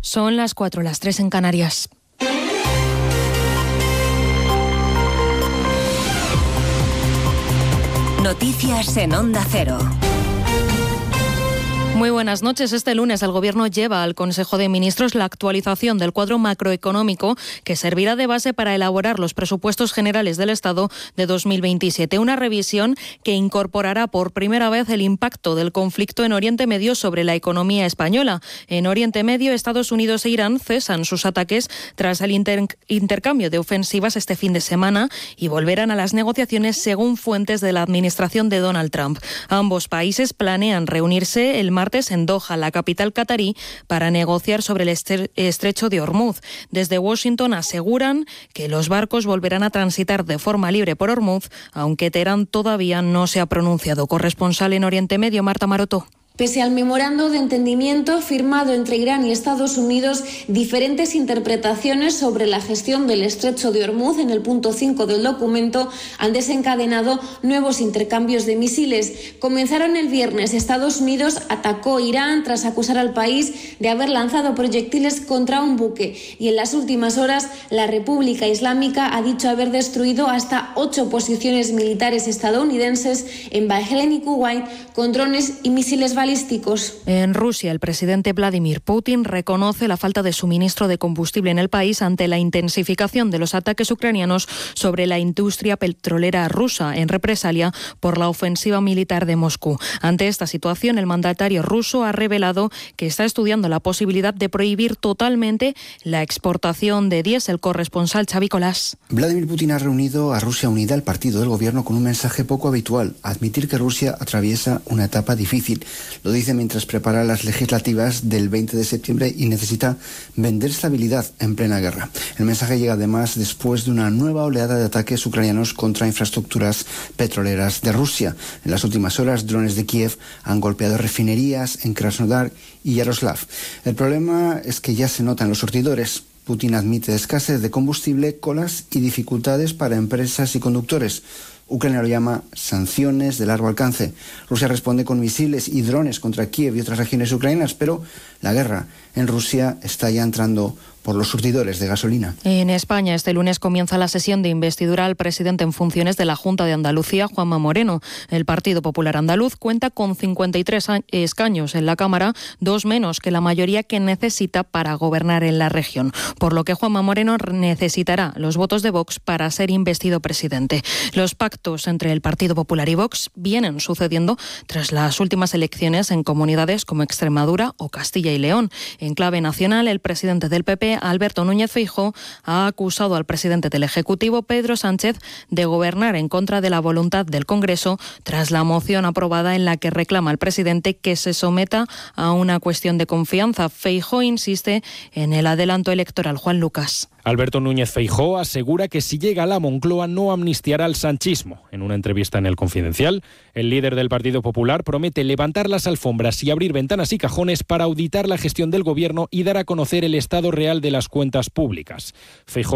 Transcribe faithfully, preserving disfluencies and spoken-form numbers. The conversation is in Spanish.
Son las cuatro, las tres en Canarias. Noticias en Onda Cero. Muy buenas noches. Este lunes el Gobierno lleva al Consejo de Ministros la actualización del cuadro macroeconómico que servirá de base para elaborar los presupuestos generales del Estado de dos mil veintisiete. Una revisión que incorporará por primera vez el impacto del conflicto en Oriente Medio sobre la economía española. En Oriente Medio, Estados Unidos e Irán cesan sus ataques tras el inter- intercambio de ofensivas este fin de semana y volverán a las negociaciones según fuentes de la administración de Donald Trump. Ambos países planean reunirse el martes en Doha, la capital catarí, para negociar sobre el estrecho de Hormuz. Desde Washington aseguran que los barcos volverán a transitar de forma libre por Hormuz, aunque Teherán todavía no se ha pronunciado. Corresponsal en Oriente Medio, Marta Maroto. Pese al memorando de entendimiento firmado entre Irán y Estados Unidos, diferentes interpretaciones sobre la gestión del estrecho de Hormuz en el punto cinco del documento han desencadenado nuevos intercambios de misiles. Comenzaron el viernes. Estados Unidos atacó Irán tras acusar al país de haber lanzado proyectiles contra un buque. Y en las últimas horas, la República Islámica ha dicho haber destruido hasta ocho posiciones militares estadounidenses en Bahrein y Kuwait con drones y misiles balísticos. En Rusia, el presidente Vladimir Putin reconoce la falta de suministro de combustible en el país ante la intensificación de los ataques ucranianos sobre la industria petrolera rusa en represalia por la ofensiva militar de Moscú. Ante esta situación, el mandatario ruso ha revelado que está estudiando la posibilidad de prohibir totalmente la exportación de diésel. Corresponsal Xavi Colás. Vladimir Putin ha reunido a Rusia Unida, el partido del gobierno, con un mensaje poco habitual: admitir que Rusia atraviesa una etapa difícil. Lo dice mientras prepara las legislativas del veinte de septiembre y necesita vender estabilidad en plena guerra. El mensaje llega además después de una nueva oleada de ataques ucranianos contra infraestructuras petroleras de Rusia. En las últimas horas, drones de Kiev han golpeado refinerías en Krasnodar y Yaroslav. El problema es que ya se notan los surtidores. Putin admite escasez de combustible, colas y dificultades para empresas y conductores. Ucrania lo llama sanciones de largo alcance. Rusia responde con misiles y drones contra Kiev y otras regiones ucranianas, pero la guerra en Rusia está ya entrando por los surtidores de gasolina. En España, este lunes comienza la sesión de investidura al presidente en funciones de la Junta de Andalucía, Juanma Moreno. El Partido Popular Andaluz cuenta con cincuenta y tres escaños en la Cámara, dos menos que la mayoría que necesita para gobernar en la región, por lo que Juanma Moreno necesitará los votos de Vox para ser investido presidente. Los pactos entre el Partido Popular y Vox vienen sucediendo tras las últimas elecciones en comunidades como Extremadura o Castilla y León. En clave nacional, el presidente del P P, Alberto Núñez Feijóo, ha acusado al presidente del Ejecutivo, Pedro Sánchez, de gobernar en contra de la voluntad del Congreso tras la moción aprobada en la que reclama al presidente que se someta a una cuestión de confianza. Feijóo insiste en el adelanto electoral. Juan Lucas. Alberto Núñez Feijóo asegura que si llega a la Moncloa no amnistiará al sanchismo. En una entrevista en El Confidencial, el líder del Partido Popular promete levantar las alfombras y abrir ventanas y cajones para auditar la gestión del gobierno y dar a conocer el estado real de las cuentas públicas. Feijóo